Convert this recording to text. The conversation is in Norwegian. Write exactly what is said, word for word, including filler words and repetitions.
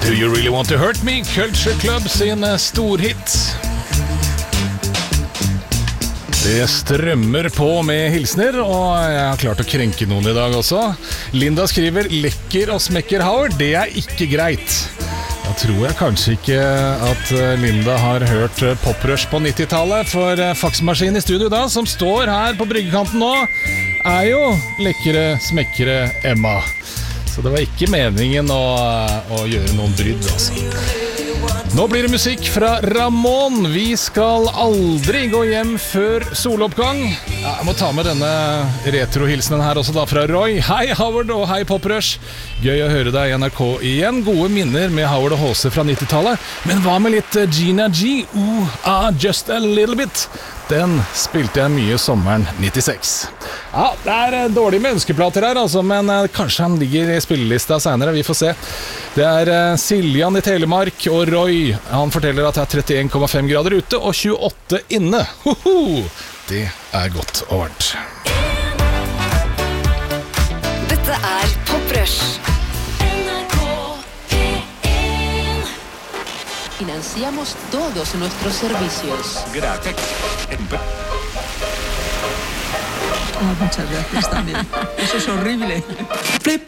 Do You Really Want To Hurt Me? Culture Club sin storhit. Det strømmer på med hilsner, og jeg har klart å krenke noen i dag også. Linda skriver, lekker og smekker Howard, det er ikke greit. Da tror jeg kanskje ikke at Linda har hørt poprush på nittitallet, for faksmaskin i studio da, som står her på bryggekanten nå, er jo lekkere, smekkere Emma. Så det var ikke meningen å, å gjøre noen brydd, altså. Nå blir det musikk fra Ramón. Vi skal aldri gå hjem før soloppgang. Ja, jeg må ta med denne retrohilsenen her også da, fra Roy. Hei Howard og hei Poprush. Gøy å høre deg i N R K igjen. Gode minner med Howard og H C fra nittitallet. Men hva med litt Gina G? Uh, ah, just a little bit. Den spilte jeg mye sommeren nittiseks. Ja, det er dårlig med ønskeplater her altså, men uh, kanskje han ligger i spillelista senere, vi får se. Det er uh, Siljan i Telemark og Roy. Han forteller at det er trettien komma fem grader ute og tjueåtte inne. Hoho! Det er godt og varmt. Dette er Poprush. Financiamos todos nuestros servicios. Gracias. Oh, muchas gracias también. Eso es horrible.